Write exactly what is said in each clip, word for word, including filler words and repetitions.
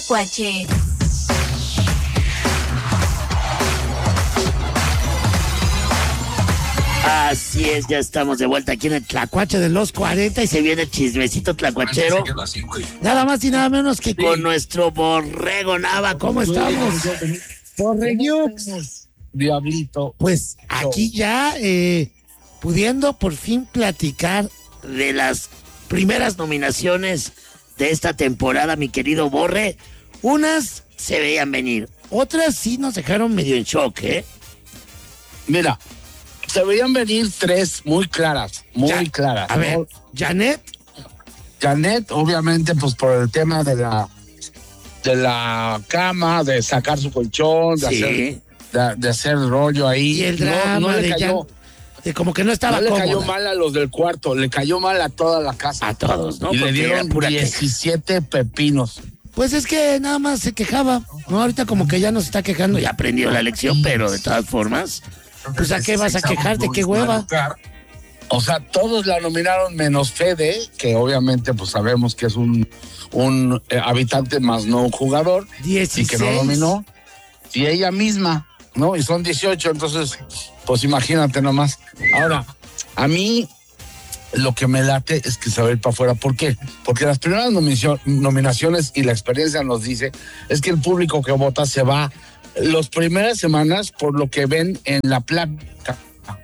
Tlacuache. Así es, ya estamos de vuelta aquí en el Tlacuache de los cuarenta y se viene el chismecito tlacuachero. Nada más y nada menos que con nuestro Borrego Nava. ¿Cómo estamos? Borreguiux, Diablito. Pues aquí ya eh, pudiendo por fin platicar de las primeras nominaciones de esta temporada, mi querido Borre. Unas se veían venir, otras sí nos dejaron medio en shock, ¿eh? Mira, se veían venir tres muy claras, muy Ya, claras. A ver, ¿no? Janet. Janet, obviamente, pues por el tema de la de la cama, de sacar su colchón, de, Sí. hacer, de, de hacer rollo ahí. Y el No- drama no, le de, cayó, ya, de como que no estaba no le cayó cómoda. mal a los del cuarto, le cayó mal a toda la casa. A todos, ¿no? y le Porque era dieron pura queja. diecisiete pepinos. Pues es que nada más se quejaba, ¿no? Ahorita como que ya no se está quejando, ya aprendió la lección, pero de todas formas, pues ¿a qué vas a quejarte? ¿Qué hueva? O sea, todos la nominaron menos Fede, que obviamente pues sabemos que es un, un eh, habitante más no un jugador. dieciséis. Y que no nominó. Y ella misma, ¿no? Y son dieciocho, entonces, pues imagínate nomás. Ahora, a mí lo que me late es que se va a ir para afuera. ¿Por qué? Porque las primeras nominacio- nominaciones y la experiencia nos dice es que el público que vota se va las primeras semanas por lo que ven en la placa.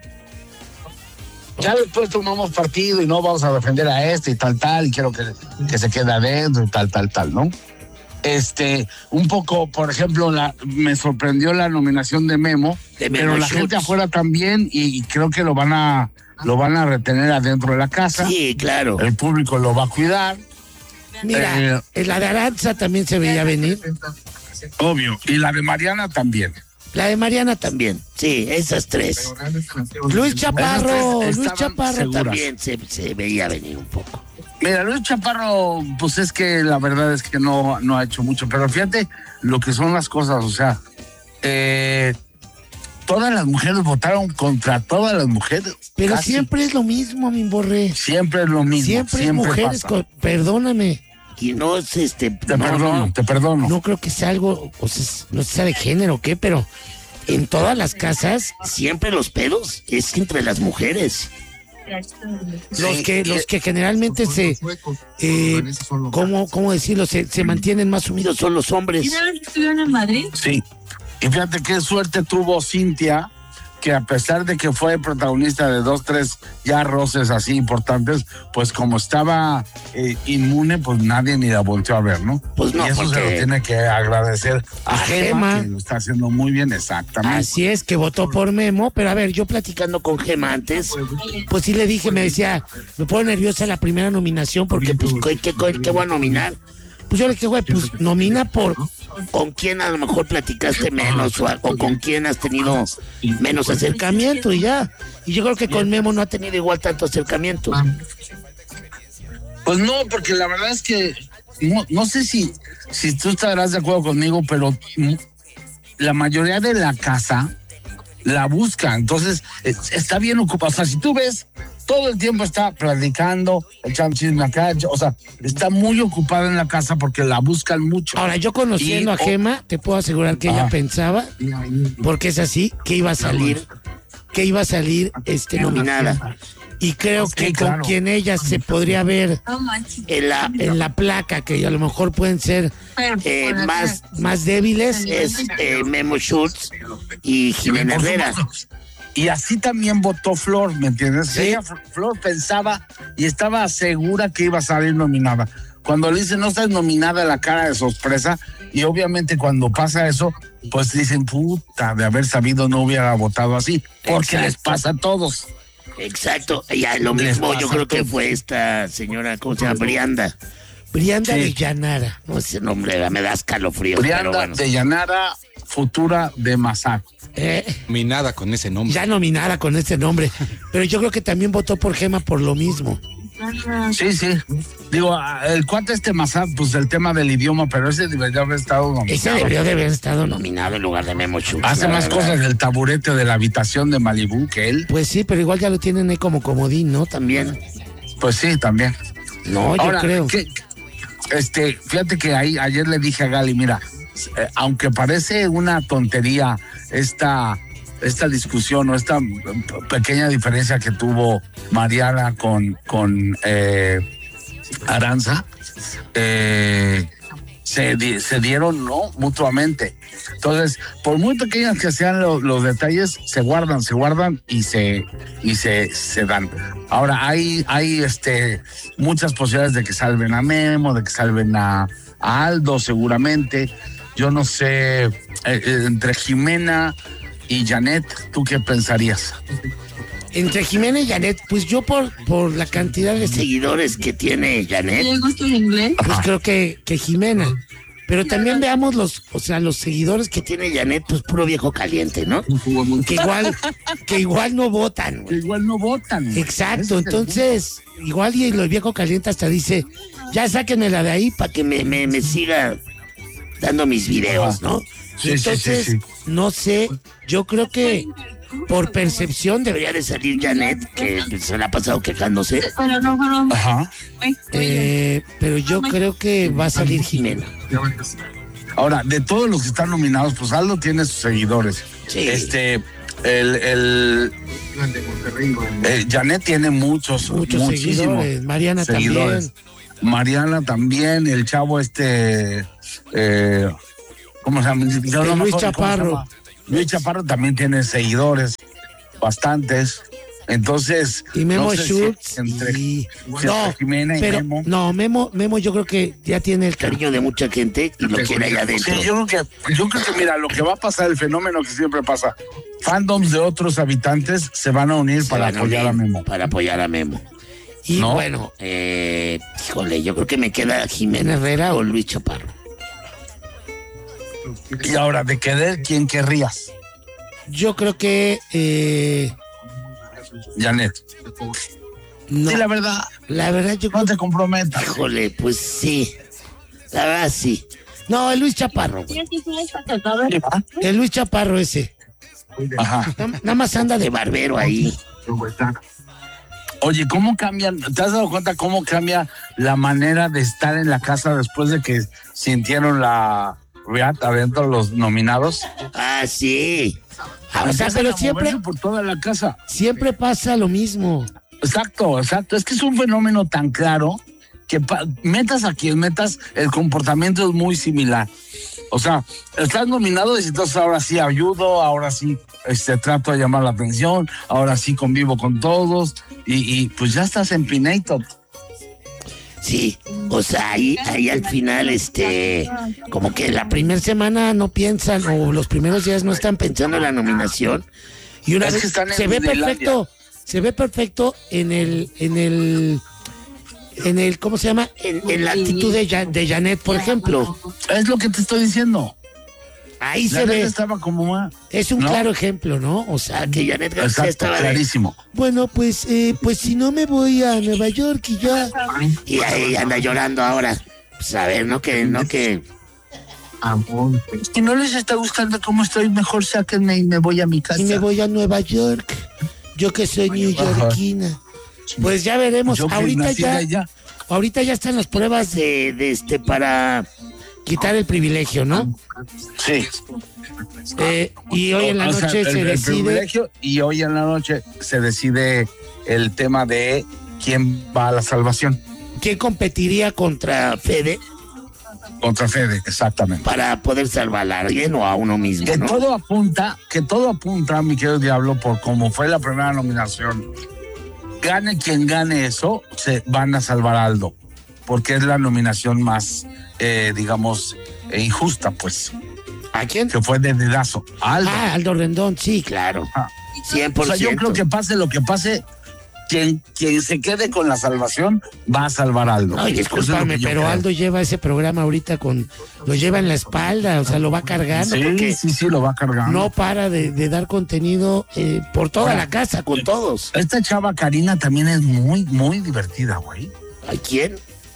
Ya después tomamos partido y no vamos a defender a este y tal, tal, y quiero que, que se quede adentro y tal, tal, tal, ¿no? Este, un poco, por ejemplo, la, me sorprendió la nominación de Memo, De Memo pero la Schultz. gente afuera también, y, y creo que lo van a lo van a retener adentro de la casa. Sí, claro. El público lo va a cuidar, Mira, Eh, en la de Aranza también se veía venir. obvio, y la de Mariana también. La de Mariana también. Sí, esas tres. Luis Chaparro, Esas tres Luis estaban Chaparro seguras. también se, se veía venir un poco. Mira, Luis Chaparro, pues es que la verdad es que no, no ha hecho mucho, pero fíjate lo que son las cosas, o sea, eh, todas las mujeres votaron contra todas las mujeres. Pero casi. siempre es lo mismo, mi Borre. Siempre es lo mismo. Siempre, Siempre, es mujeres pasa. con... Perdóname. Y no es este... Te no, perdono, no, te perdono. no creo que sea algo, o sea, no sé si sea de género o qué, pero en todas las casas siempre los pedos es entre las mujeres. Los Sí, que, y- los que generalmente se, eh, ¿cómo, cómo decirlo? Se, se mantienen más sumidos son los hombres. ¿Y una vez estuvieron en Madrid? Sí. Y fíjate qué suerte tuvo Cintia, que a pesar de que fue protagonista de dos, tres ya roces así importantes, pues como estaba eh, inmune, pues nadie ni la volteó a ver, ¿no? Pues no, y eso se porque- lo tiene que agradecer a, A Gema, Gema. que lo está haciendo muy bien, exactamente. Así es, que votó por Memo, pero a ver, yo platicando con Gema antes, pues sí le dije, me decía, me pone nerviosa la primera nominación porque, pues, ¿qué, qué, qué- qué voy a nominar? Pues yo le dije, güey, pues nomina por con quién a lo mejor platicaste menos o, a- o con quién has tenido menos acercamiento y ya. Y yo creo que con Memo no ha tenido igual tanto acercamiento. Pues no, porque la verdad es que no, no sé si, si tú estarás de acuerdo conmigo, pero mm, la mayoría de la casa la busca, entonces es- está bien ocupada. O sea, si tú ves, todo el tiempo está platicando, echando chisme acá, o sea, está muy ocupada en la casa porque la buscan mucho. Ahora, yo conociendo Y- a Gema, te puedo asegurar que ella Ah. pensaba, porque es así, que iba a salir, que iba a salir este nominada. Y creo Sí, que claro. con quien ella se podría ver No manches. en la, en la placa, que a lo mejor pueden ser eh, más, más débiles, es eh, Memo Schultz y Jimena Por Herrera. supuesto. Y así también votó Flor, ¿me entiendes? Sí. Ella, Flor pensaba y estaba segura que iba a salir nominada. Cuando le dicen no estás nominada, la cara de sorpresa, y obviamente cuando pasa eso, pues dicen, puta, de haber sabido no hubiera votado así, porque Exacto. les pasa a todos. Exacto, ya lo Les mismo pasa yo creo que todo. fue esta señora, ¿cómo se llama? Brianda. Brianda Sí. de Llanara, no ese nombre me da escalofrío, pero Brianda bueno. de Llanara, futura de Mazac. Eh, Nominada con ese nombre. ya nominada con ese nombre, pero yo creo que también votó por Gema por lo mismo. Sí, sí. Digo, ah, el cuate este Mazac, pues el tema del idioma, pero ese debería haber estado nominado. Ese debió de haber estado nominado en lugar de Memo Schultz. Hace la más verdad. cosas del taburete de la habitación de Malibú que él. Pues sí, pero igual ya lo tienen ahí como comodín, ¿no? También. Pues sí, también. No, yo Ahora, creo. ¿qué, este, fíjate que ahí ayer le dije a Gali, mira, eh, aunque parece una tontería esta, esta discusión o esta pequeña diferencia que tuvo Mariana con, con eh, Aranza, eh, se, di, se dieron, ¿no? Mutuamente. Entonces, por muy pequeñas que sean lo, los detalles, se guardan, se guardan y se y se, se dan. Ahora, hay, hay este, muchas posibilidades de que salven a Memo, de que salven a, a Aldo, seguramente. Yo no sé, eh, eh, entre Jimena y Janet, ¿tú qué pensarías? Entre Jimena y Janet, pues yo por, por la cantidad de seguidores que tiene Janet, ¿Le gusta el inglés? pues creo que, que Jimena. Pero también veamos los, o sea, los seguidores que tiene Janet, pues puro viejo caliente, ¿no? Que igual, que igual no votan. Que igual no votan. Exacto, entonces, igual y los viejo caliente hasta dice, ya sáquenmela de ahí para que me, me, me siga dando mis videos, ¿no? Sí, entonces, sí, sí, sí. no sé, yo creo que por percepción debería de salir Janet, que se la ha pasado quejándose. Pero no fueron. Ajá. Eh, pero yo creo que va a salir Jimena. Ahora, de todos los que están nominados, pues Aldo tiene sus seguidores. Sí. Este, el, el eh, Janet tiene muchos, Muchos muchísimos seguidores. Mariana seguidores. también. Mariana también, el chavo este, eh, ¿cómo se llama? Yo no me Luis acuerdo cómo se Chaparro. llama. Luis Chaparro también tiene seguidores, bastantes. Entonces, Y Memo no sé si Schultz. entre, y... si No, entre Jimena y pero Memo. no, Memo, Memo yo creo que ya tiene el cariño de mucha gente y lo quiere allá adentro. Sí, yo creo que, yo creo que, mira, lo que va a pasar, el fenómeno que siempre pasa, fandoms de otros habitantes se van a unir Se para van a apoyar unir a Memo. Para apoyar a Memo. Y ¿No? bueno, eh, híjole, yo creo que me queda Jimena Herrera o Luis Chaparro. Y ahora, de querer, ¿quién querrías? Yo creo que eh, Janet. no, Sí, la verdad, la verdad yo no creo te comprometas. híjole, pues sí. La verdad sí. No, el Luis Chaparro, güey. El Luis Chaparro ese. Ajá. Na- Nada más anda de barbero ahí. Oye, ¿cómo cambian? ¿Te has dado cuenta cómo cambia la manera de estar en la casa después de que sintieron la reata adentro los nominados? Ah, sí. Ah, o sea, Empiezan pero a siempre, moverse por toda la casa. siempre pasa lo mismo. Exacto, exacto. Es que es un fenómeno tan claro que pa- metas a quien metas, el comportamiento es muy similar. O sea, estás nominado y entonces ahora sí ayudo, ahora sí este, trato de llamar la atención, ahora sí convivo con todos y, y pues ya estás empinated. Sí, o sea, ahí, ahí al final, este, como que la primera semana no piensan, o los primeros días no están pensando en la nominación. Y una Es vez que están en se ve Disneylandia. perfecto, se ve perfecto en el, en el, en el, ¿cómo se llama? En, en la actitud de, Ja- de Janet, por ejemplo. Es lo que te estoy diciendo. Ahí La se neta ve, estaba como ah, es un ¿no? claro ejemplo, ¿no? O sea, que Janet García exacto, estaba de, clarísimo. bueno, pues, eh, pues si no me voy a Nueva York y ya. Y ahí anda llorando ahora. Pues a ver, no que, no que. Si no les está gustando cómo estoy, mejor sáquenme y me voy a mi casa. Y me voy a Nueva York. Yo que soy neoyorquina. Pues ya veremos. Yo que Ahorita nací ya, allá. ahorita ya están las pruebas de, de este para quitar el privilegio, ¿no? Sí. Eh, y hoy en la O sea, noche el- se el decide. privilegio, y hoy en la noche se decide el tema de quién va a la salvación. ¿Quién competiría contra Fede Contra Fede, exactamente. para poder salvar a alguien o a uno mismo, Que ¿no? todo apunta, que todo apunta, mi querido Diablo, por cómo fue la primera nominación. Gane quien gane eso, se van a salvar a Aldo, porque es la nominación más, eh, digamos, eh, injusta, pues, ¿A quién? que fue de dedazo. A Aldo. Ah, Aldo Rendón, sí, claro. Ah. cien por O sea, ciento. yo creo que pase lo que pase, quien, quien se quede con la salvación va a salvar a Aldo. Ay, Eso es lo discúlpame, que yo pero creo. Aldo lleva ese programa ahorita con... Lo lleva en la espalda, o sea, lo va cargando Sí, porque sí, sí, lo va cargando. no para de, de dar contenido eh, por toda Ahora, la casa, con todos. Esta chava Karina también es muy, muy divertida, güey. ¿A quién?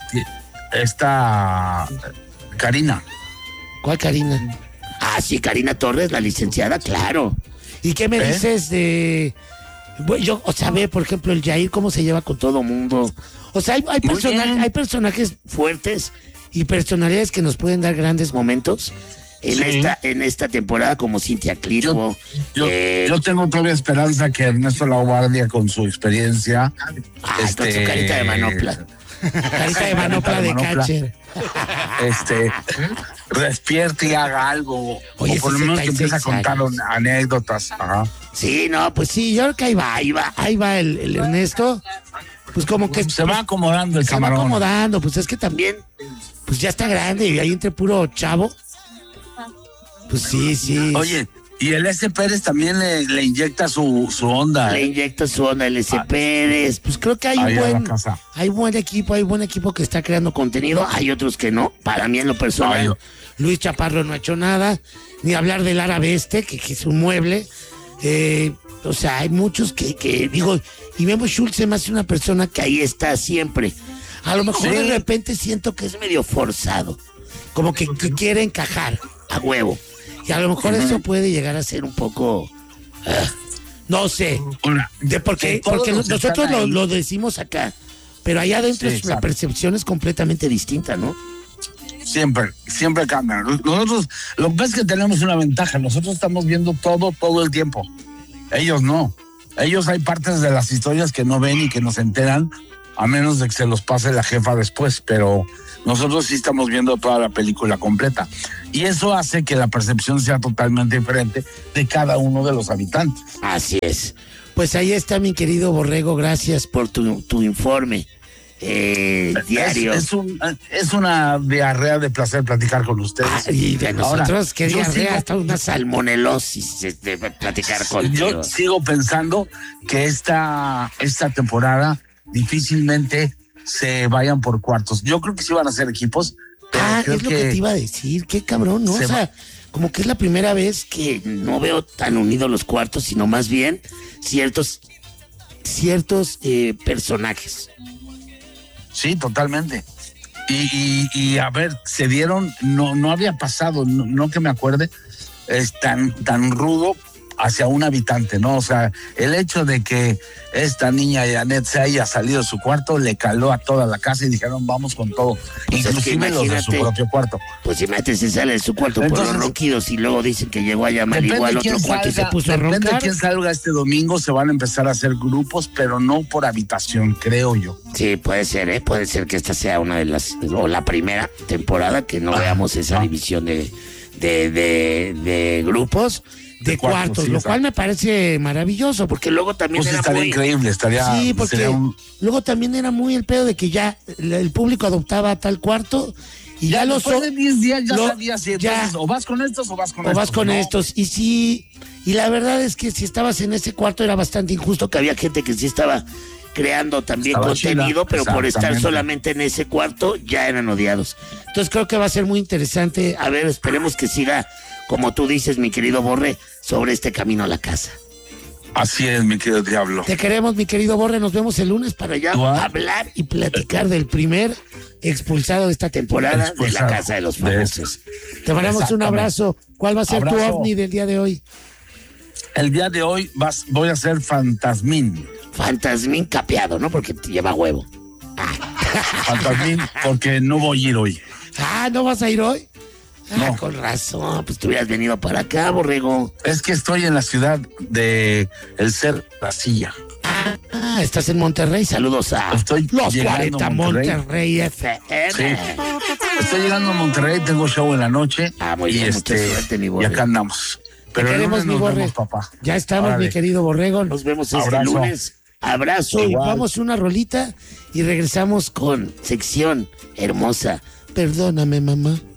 Esta Karina. ¿Cuál Karina? Ah, sí, Karina Torres, la licenciada, claro. ¿Y qué me ¿Eh? dices de... Bueno, yo, o sea, ve, por ejemplo, el Jair, cómo se lleva con todo mundo. O sea, hay, hay, Muy persona- bien. hay personajes fuertes y personalidades que nos pueden dar grandes momentos en Sí. esta en esta temporada, como Cintia Clitbo. Yo, eh, yo tengo todavía esperanza que Ernesto La Guardia, con su experiencia, ah, con este, su carita de manopla. Carita de manopla de manopla. catcher. este, despierte y haga algo, Oye, o por lo menos que sesenta y empiece a seis contar años. anécdotas. Ajá. Sí, no, pues sí, yo creo que ahí va, ahí va, ahí va el, el Ernesto. Pues como que Se va acomodando el se va camarón. acomodando, pues es que también, pues ya está grande y ahí entre puro chavo. Pues sí, sí. Oye, y el S. Pérez también le, le inyecta su, su onda. Le ¿eh? inyecta su onda el S. Pérez. Pues creo que hay un Ahí a la buen, casa. hay buen equipo, hay buen equipo que está creando contenido. Hay otros que no. Para mí en lo personal, Ay, yo- Luis Chaparro no ha hecho nada. Ni hablar del árabe este, que, que es un mueble. Eh, o sea, hay muchos que, que digo, y Memo Schultz se me hace una persona que ahí está siempre. A lo mejor Sí. de repente siento que es medio forzado. Como que, que quiere encajar a huevo. Y a lo mejor eso puede llegar a ser un poco... ah, no sé. Ahora, De porque que todos porque los que nosotros están lo, ahí- lo decimos acá, pero allá adentro Sí, es- la exacto. percepción es completamente distinta, ¿no? Siempre, siempre cambian. Nosotros, lo que pasa es que tenemos una ventaja. Nosotros estamos viendo todo, todo el tiempo. Ellos no. Ellos hay partes de las historias que no ven y que no se enteran, a menos de que se los pase la jefa después. Pero nosotros sí estamos viendo toda la película completa. Y eso hace que la percepción sea totalmente diferente de cada uno de los habitantes. Así es. Pues ahí está mi querido Borrego, gracias por tu, tu informe eh, diario. Es, es, un, es una diarrea de placer platicar con ustedes. Ah, y de nosotros, Ahora, que yo diarrea, sigo- hasta una salmonelosis eh, de platicar contigo. Yo sigo pensando que esta, esta temporada difícilmente se vayan por cuartos. Yo creo que sí van a ser equipos, pero Ah, creo es lo que... te iba a decir, qué cabrón, ¿no? O se sea, como que es la primera vez que no veo tan unidos los cuartos, sino más bien ciertos, ciertos eh, personajes. sí, totalmente. Y, y, y a ver, se dieron, no, no había pasado, no, no que me acuerde, es tan, tan rudo hacia un habitante, ¿no? O sea, el hecho de que esta niña Janet se haya salido de su cuarto le caló a toda la casa y dijeron vamos con todo, Pues es que inclusive los de su imagínate. propio cuarto. Pues imagínate, se sale de su cuarto por Entonces- los ronquidos y luego dicen que llegó a llamar Depende igual de otro quién cuarto y se salga, puso a depende de roncar. quién salga este domingo, se van a empezar a hacer grupos, pero no por habitación, creo yo. Sí, puede ser, ¿eh? Puede ser que esta sea una de las, o la primera temporada que no Ah, veamos esa ah. división de, de, de, de grupos, de, De cuartos, cuartos, sí, lo exacto. cual me parece maravilloso, porque luego también Pues era estaría muy... increíble, estaría, Sí, porque sería un- luego también era muy el pedo de que ya el, el público adoptaba tal cuarto y ya, los... después de diez días ya lo- sabías si ya. entonces o vas con estos o vas con o estos. vas con ¿no? estos. Y sí, y la verdad es que si estabas en ese cuarto era bastante injusto, que había gente que sí estaba creando también Estaba contenido, chida, pero por estar exactamente. solamente en ese cuarto ya eran odiados. Entonces creo que va a ser muy interesante. A ver, esperemos que siga, como tú dices, mi querido Borre, sobre este camino a la casa. Así es, mi querido Diablo. Te queremos, mi querido Borre. Nos vemos el lunes para ya Igual. hablar y platicar del primer expulsado de esta temporada Expulsado. de la Casa de los De Famosos. Te mandamos un Exactamente. abrazo. ¿Cuál va a ser tu Abrazo. ovni del día de hoy? El día de hoy vas, voy a ser fantasmín. Fantasmín capeado, ¿no? Porque te lleva huevo. Fantasmín porque no voy a ir hoy. Ah, ¿no vas a ir hoy? Ah, No. con razón. Pues tú hubieras venido para acá, borrego. Es que estoy en la ciudad de El Ser La Silla. Ah, estás en Monterrey. Saludos a Estoy los llegando cuarenta a Monterrey. Monterrey F M. Sí. Estoy llegando a Monterrey, tengo show en la noche. Ah, muy y bien, mucha este, suerte, mi y Borre. acá andamos. Pero el queremos, lunes mi nos Borre. vemos, papá. Ya estamos, Órale. mi querido Borrego. Nos vemos este Abrazo. lunes. Abrazo. Y Igual. vamos a una rolita y regresamos con sección hermosa. Perdóname, mamá.